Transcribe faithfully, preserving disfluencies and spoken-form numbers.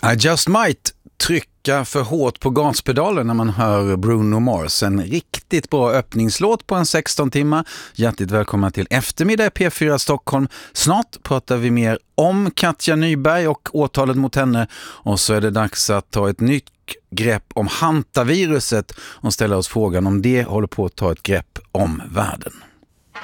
I just might trycka för hårt på gaspedalen när man hör Bruno Mars. En riktigt bra öppningslåt på en sexton timmar. Hjärtligt välkomna till eftermiddag i P fyra Stockholm. Snart pratar vi mer om Katja Nyberg och åtalet mot henne. Och så är det dags att ta ett nytt grepp om hantaviruset och ställa oss frågan om det håller på att ta ett grepp om världen.